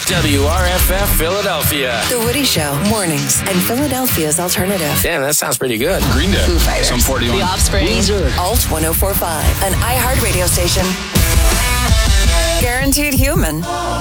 WRFF Philadelphia. The Woody Show, mornings, and Philadelphia's alternative. Damn, that sounds pretty good. Green Day. Foo Fighters. Some 41. The Offspring. Alt 1045, an iHeart radio station. Guaranteed human.